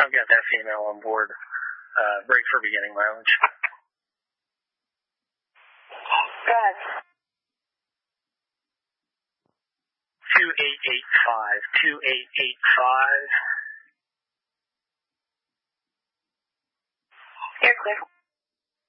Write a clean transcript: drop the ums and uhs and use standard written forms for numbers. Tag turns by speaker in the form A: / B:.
A: I've got that female on board. Break for beginning mileage.
B: Good.
A: 2885. 2885.
B: You're clear.